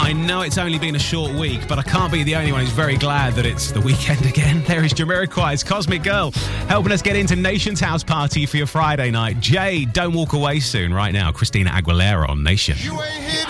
I know it's only been a short week, but I can't be the only one who's very glad that it's the weekend again. There is Jamiroquai's Cosmic Girl, helping us get into Nation's house party for your Friday night. Jay, Don't Walk Away Soon. Right now, Christina Aguilera on Nation.